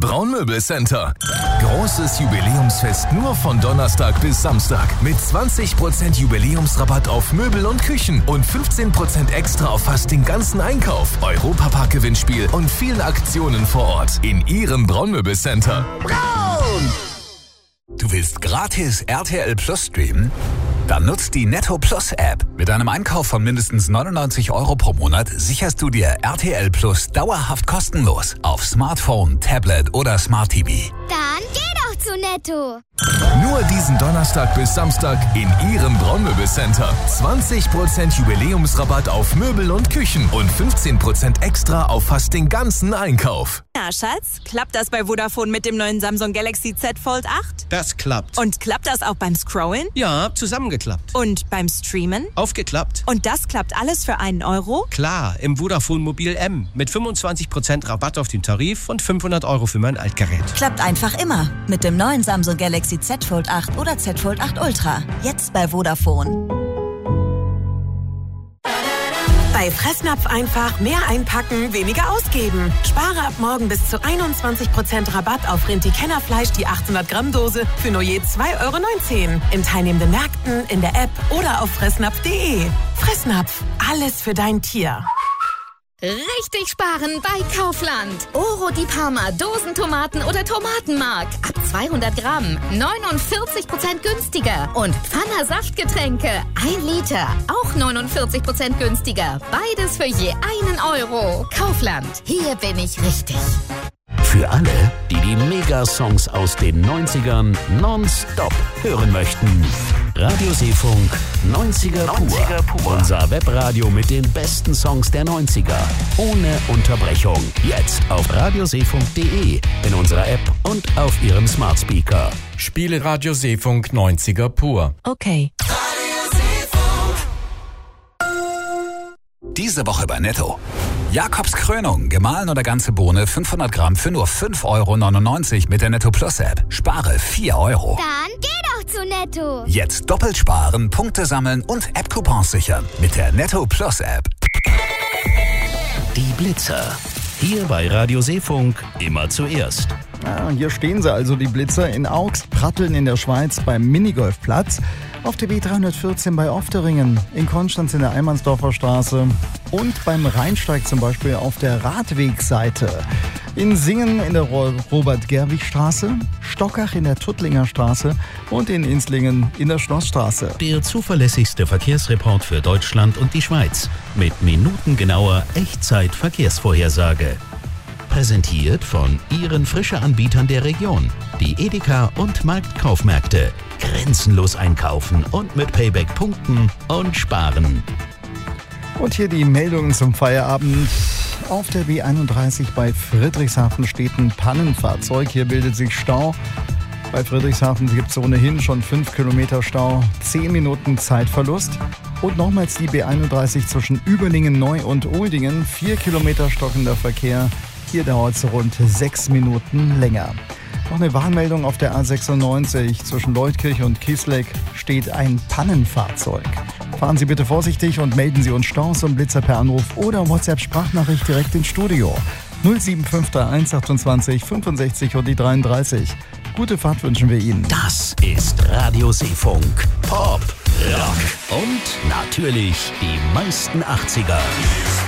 Braunmöbelcenter. Großes Jubiläumsfest nur von Donnerstag bis Samstag mit 20% Jubiläumsrabatt auf Möbel und Küchen und 15% extra auf fast den ganzen Einkauf, Europapark-Gewinnspiel und vielen Aktionen vor Ort in Ihrem Braunmöbelcenter. Braun! Du willst gratis RTL Plus streamen? Dann nutzt die Netto Plus App. Mit einem Einkauf von mindestens 99 € pro Monat sicherst du dir RTL Plus dauerhaft kostenlos auf Smartphone, Tablet oder Smart TV. Dann geh doch zu Netto. Nur diesen Donnerstag bis Samstag in Ihrem Braunmöbelcenter. 20% Jubiläumsrabatt auf Möbel und Küchen und 15% extra auf fast den ganzen Einkauf. Na, Schatz, klappt das bei Vodafone mit dem neuen Samsung Galaxy Z Fold 8? Das klappt. Und klappt das auch beim Scrollen? Ja, zusammengeklappt. Und beim Streamen? Aufgeklappt. Und das klappt alles für einen Euro? Klar, im Vodafone Mobil M mit 25% Rabatt auf den Tarif und 500 € für mein Altgerät. Klappt einfach immer mit dem neuen Samsung Galaxy Z Fold 8 oder Z Fold 8 Ultra. Jetzt bei Vodafone. Bei Fressnapf einfach mehr einpacken, weniger ausgeben. Spare ab morgen bis zu 21% Rabatt auf Rinti-Kennerfleisch, die 800 Gramm Dose für nur je 2,19 € in teilnehmenden Märkten, in der App oder auf fressnapf.de. Fressnapf, alles für dein Tier. Richtig sparen bei Kaufland. Oro di Parma, Dosentomaten oder Tomatenmark. Ab 200 Gramm 49% günstiger. Und Pfanner Saftgetränke 1 Liter. Auch 49% günstiger. Beides für je 1 Euro. Kaufland. Hier bin ich richtig. Für alle, die die Megasongs aus den 90ern nonstop hören möchten. Radio Seefunk 90er pur. Unser Webradio mit den besten Songs der 90er. Ohne Unterbrechung. Jetzt auf radioseefunk.de, in unserer App und auf Ihrem Smart Speaker. Spiele Radio Seefunk 90er pur. Okay. Diese Woche bei Netto. Jakobs Krönung, gemahlen oder ganze Bohne, 500 Gramm für nur 5,99 € mit der Netto Plus App. Spare 4 €. Dann geh doch zu Netto. Jetzt doppelt sparen, Punkte sammeln und App-Coupons sichern mit der Netto Plus App. Die Blitzer. Hier bei Radio Seefunk immer zuerst. Ja, hier stehen sie also, die Blitzer in Augst-Pratteln in der Schweiz beim Minigolfplatz, auf der B314 bei Ofteringen, in Konstanz in der Eimansdorfer Straße und beim Rheinsteig zum Beispiel auf der Radwegseite. In Singen in der Robert-Gerwig-Straße, Stockach in der Tuttlinger Straße und in Inslingen in der Schlossstraße. Der zuverlässigste Verkehrsreport für Deutschland und die Schweiz mit minutengenauer Echtzeit-Verkehrsvorhersage. Präsentiert von Ihren Frische-Anbietern der Region, die Edeka und Marktkaufmärkte. Grenzenlos einkaufen und mit Payback punkten und sparen. Und hier die Meldungen zum Feierabend. Auf der B31 bei Friedrichshafen steht ein Pannenfahrzeug. Hier bildet sich Stau. Bei Friedrichshafen gibt es ohnehin schon 5 Kilometer Stau, 10 Minuten Zeitverlust. Und nochmals die B31 zwischen Überlingen, Neu und Oldingen, 4 Kilometer stockender Verkehr. Hier dauert es rund 6 Minuten länger. Noch eine Warnmeldung auf der A96. Zwischen Leutkirch und Kiesleck steht ein Pannenfahrzeug. Fahren Sie bitte vorsichtig und melden Sie uns Staus und Blitzer per Anruf oder WhatsApp-Sprachnachricht direkt ins Studio. 075 128 65 und die 33. Gute Fahrt wünschen wir Ihnen. Das ist Radio Seefunk. Pop, Rock und natürlich die meisten 80er.